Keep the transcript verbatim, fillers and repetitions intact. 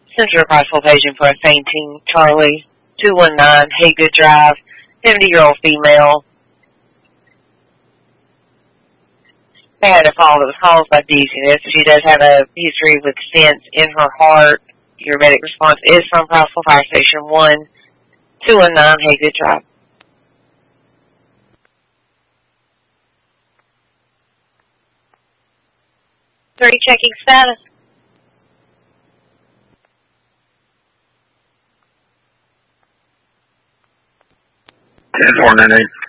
Central Crossville patient for a fainting. Charlie, two one nine Haygood Drive, seventy-year-old female. They had a fall that was caused by dizziness. She does have a history with stents in her heart. Your medic response is from Crossville Fire Station one, two one nine Haygood Drive. Three, checking status. ten four nine eight.